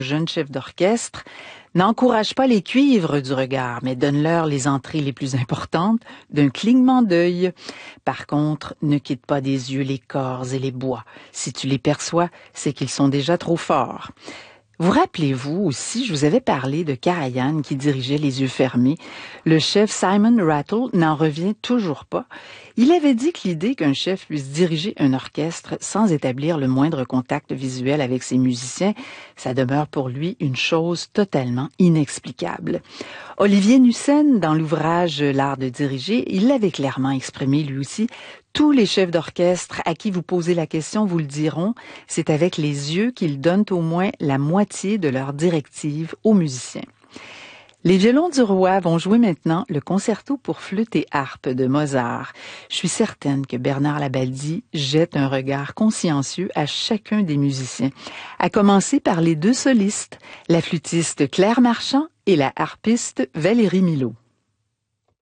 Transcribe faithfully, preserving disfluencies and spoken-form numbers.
jeunes chefs d'orchestre, n'encourage pas les cuivres du regard, mais donne-leur les entrées les plus importantes d'un clignement d'œil. Par contre, ne quitte pas des yeux les corps et les bois. Si tu les perçois, c'est qu'ils sont déjà trop forts. Vous rappelez-vous aussi, je vous avais parlé de Karajan qui dirigeait les yeux fermés. Le chef Simon Rattle n'en revient toujours pas. Il avait dit que l'idée qu'un chef puisse diriger un orchestre sans établir le moindre contact visuel avec ses musiciens, ça demeure pour lui une chose totalement inexplicable. Olivier Nussen, dans l'ouvrage L'art de diriger, il l'avait clairement exprimé lui aussi. Tous les chefs d'orchestre à qui vous posez la question vous le diront, c'est avec les yeux qu'ils donnent au moins la moitié de leurs directives aux musiciens. Les violons du roi vont jouer maintenant le concerto pour flûte et harpe de Mozart. Je suis certaine que Bernard Labaldi jette un regard consciencieux à chacun des musiciens, à commencer par les deux solistes, la flûtiste Claire Marchand et la harpiste Valérie Milhaud.